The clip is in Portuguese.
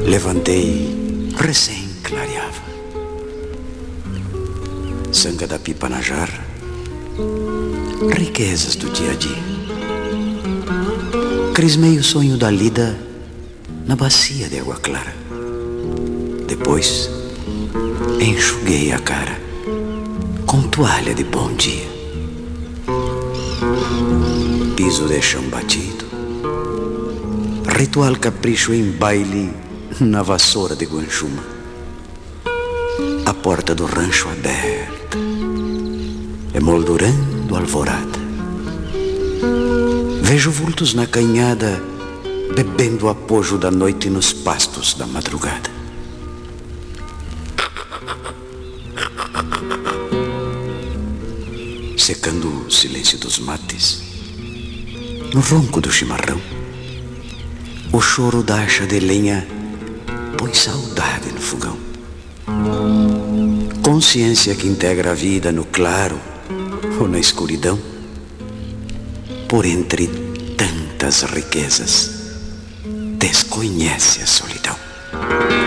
Levantei, recém-clareava. Sanga da pipa na jarra, riquezas do dia a dia. Crismei o sonho da lida na bacia de água clara. Depois, enxuguei a cara com toalha de bom dia. Piso de chão batido, ritual capricho em baile na vassoura de guanchuma. A porta do rancho aberta, emoldurando alvorada. Vejo vultos na canhada, bebendo o apojo da noite nos pastos da madrugada. Secando o silêncio dos mates, no ronco do chimarrão, o choro da acha de lenha põe saudade no fogão. Consciência que integra a vida no claro ou na escuridão, por entre tantas riquezas, desconhece a solidão.